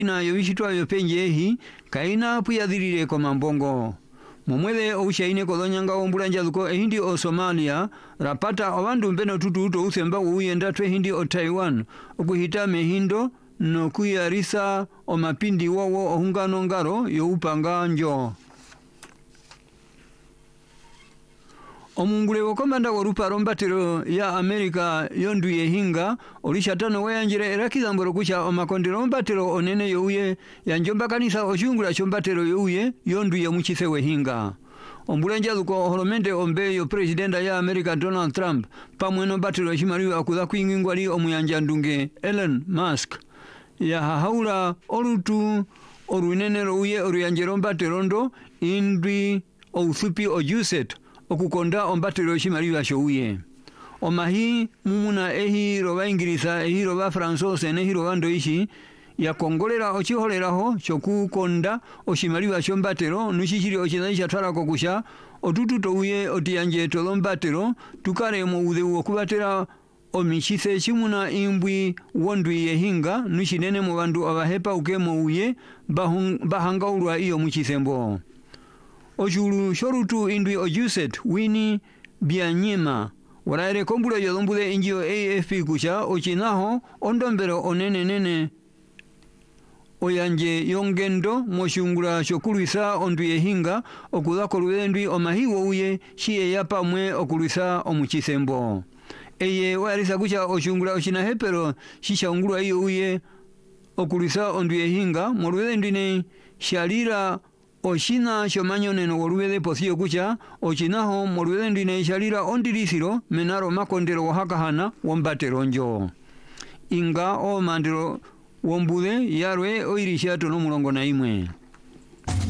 na yobishitwa yopenjehi kaina puyadhirire kwa mambongo momwele oushaine kolonyanga ombulanja zuko hindi o Somalia rapata obandu mbeno tututo usemba uyenda twe hindi o Taiwan okuhita mehindo no kuyarisa o mapindi wowo ohungano ngaro yo upanga njo omungule wokomanda woruparo mbatiro ya Amerika yonduye hinga olishatano wayanjire erakizamboro kucha omakondero mbatiro onene youye yanjomba kanisa oshungula chombatiro youye yonduye muchisewe hinga ombulenja zuko holomente ombeyo presidenta ya Amerika Donald Trump pamweno mbatiro shimariwa akuza kuingingwa li omuyanja ndunge Elon Musk ya hahaula orutu orunenero uye oruyanjero mbatiro ndo indwi outhupi ojuset okukonda ombatiro shimariwa shouye omahi mumuna ehi roba ingirisa ehi roba fransose nehi roba ndoishi ya kongolera ochiholeraho chokukonda oshimariwa shombatiro nushishiri ochinaisha twala kokusha otututo uye otiyanje tolombatiro tukare mu udeu okubatera omichise chimuna imbwi wondwi yehinga nushinene mu bandu abahepa ukemo uye bahangaulwa iyo muchisembo Ojulu shorutu indwi ojuset wini bianyima waraere kombula yolombule injio AFP kusha ochinaho ondombero onene oyanje yongendo moshungula shokulwisa ondwi yehinga okudako lwendwi omahiwo uye shiye yapamwe okulwisa omuchisembo eye warisa kusha oshungula ochinahepero shishaungulwa iyo uye okulwisa ondwi yehinga molwendwi ne shalira Oshina shomanyoneno wolubele posio kucha ochinaho molwelendi ne shalira ondilisiro menaro makondero wahakahana wombatero njo inga o mandiro wombule yarwe oirisha tono mulongo na imwe